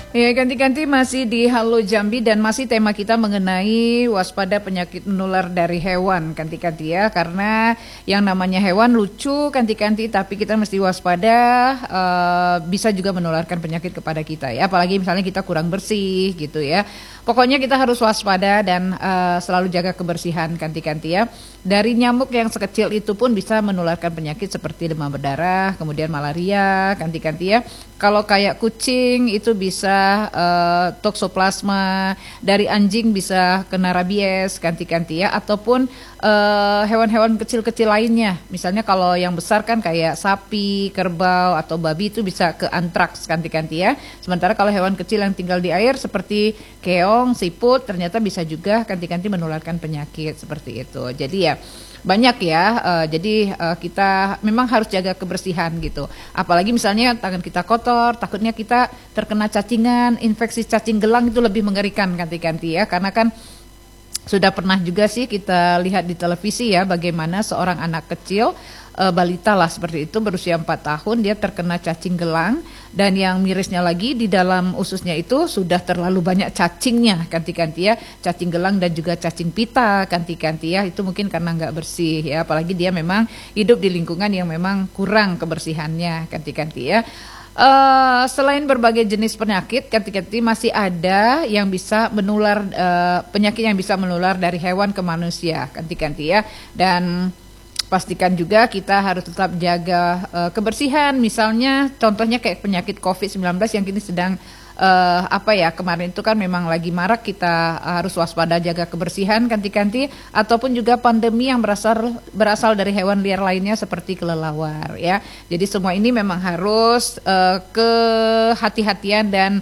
Ya, ganti-ganti masih di Halo Jambi dan masih tema kita mengenai waspada penyakit menular dari hewan, ganti-ganti ya, karena yang namanya hewan lucu ganti-ganti, tapi kita mesti waspada, bisa juga menularkan penyakit kepada kita ya, apalagi misalnya kita kurang bersih gitu ya. Pokoknya kita harus waspada dan selalu jaga kebersihan, ganti-ganti ya. Dari nyamuk yang sekecil itu pun bisa menularkan penyakit seperti demam berdarah, kemudian malaria, ganti-ganti ya. Kalau kayak kucing itu bisa toksoplasma, dari anjing bisa kena rabies, ganti-ganti ya, ataupun hewan-hewan kecil-kecil lainnya. Misalnya kalau yang besar kan kayak sapi, kerbau atau babi itu bisa ke antraks, ganti-ganti ya. Sementara kalau hewan kecil yang tinggal di air seperti keong, siput ternyata bisa juga ganti-ganti menularkan penyakit seperti itu. Jadi ya banyak ya, jadi kita memang harus jaga kebersihan gitu. Apalagi misalnya tangan kita kotor, takutnya kita terkena cacingan, infeksi cacing gelang itu lebih mengerikan ganti-ganti ya, karena kan sudah pernah juga sih kita lihat di televisi ya bagaimana seorang anak kecil, balita lah seperti itu, berusia 4 tahun dia terkena cacing gelang, dan yang mirisnya lagi di dalam ususnya itu sudah terlalu banyak cacingnya, ganti-ganti ya, cacing gelang dan juga cacing pita, ganti-ganti ya, itu mungkin karena nggak bersih ya, apalagi dia memang hidup di lingkungan yang memang kurang kebersihannya, ganti-ganti ya. Selain berbagai jenis penyakit, ganti-ganti masih ada yang bisa menular, penyakit yang bisa menular dari hewan ke manusia, ganti-ganti ya. Dan pastikan juga kita harus tetap jaga kebersihan, misalnya contohnya kayak penyakit COVID-19 yang kini sedang kemarin itu kan memang lagi marak, kita harus waspada jaga kebersihan, ganti-ganti, ataupun juga pandemi yang berasal dari hewan liar lainnya seperti kelelawar ya. Jadi semua ini memang harus kehati-hatian dan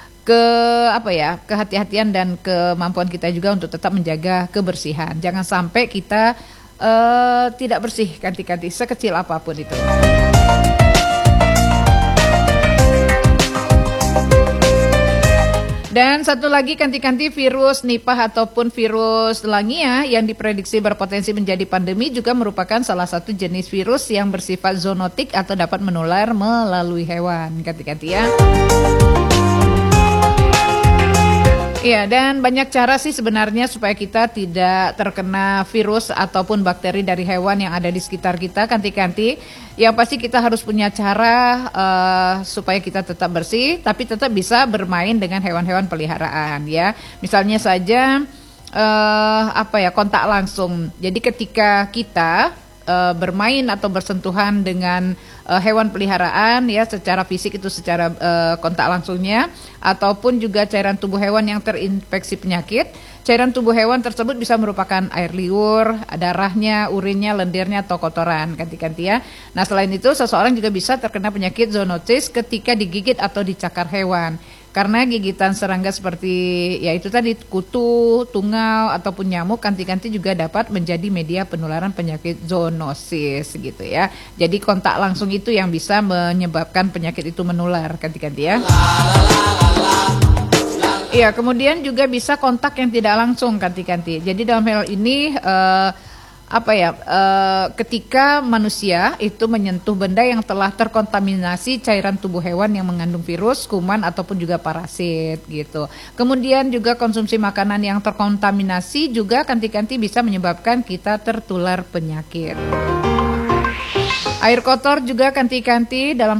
kehati-hatian dan kemampuan kita juga untuk tetap menjaga kebersihan. Jangan sampai kita tidak bersih, ganti-ganti, sekecil apapun itu. Dan satu lagi, ganti-ganti, virus Nipah ataupun virus Langia yang diprediksi berpotensi menjadi pandemi juga merupakan salah satu jenis virus yang bersifat zoonotik atau dapat menular melalui hewan, ganti-ganti ya. Iya, dan banyak cara sih sebenarnya supaya kita tidak terkena virus ataupun bakteri dari hewan yang ada di sekitar kita, ganti-ganti. Yang pasti kita harus punya cara supaya kita tetap bersih, tapi tetap bisa bermain dengan hewan-hewan peliharaan ya. Misalnya saja kontak langsung. Jadi ketika kita bermain atau bersentuhan dengan hewan peliharaan ya, secara fisik itu secara kontak langsungnya, ataupun juga cairan tubuh hewan yang terinfeksi penyakit, cairan tubuh hewan tersebut bisa merupakan air liur, darahnya, urinnya, lendirnya, atau kotoran, ganti-ganti ya. Nah, selain itu seseorang juga bisa terkena penyakit zoonosis ketika digigit atau dicakar hewan. Karena gigitan serangga seperti ya itu tadi, kutu, tungau, ataupun nyamuk, ganti-ganti juga dapat menjadi media penularan penyakit zoonosis gitu ya. Jadi kontak langsung itu yang bisa menyebabkan penyakit itu menular, ganti-ganti ya. Iya, kemudian juga bisa kontak yang tidak langsung, ganti-ganti. Jadi dalam hal ini ketika manusia itu menyentuh benda yang telah terkontaminasi cairan tubuh hewan yang mengandung virus, kuman, ataupun juga parasit gitu. Kemudian juga konsumsi makanan yang terkontaminasi juga ganti-ganti bisa menyebabkan kita tertular penyakit. Air kotor juga ganti-ganti dalam